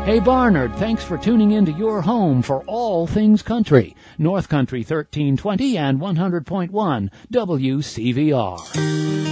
Hey Barnard, thanks for tuning into your home for all things country. North Country 1320 and 100.1 WCVR.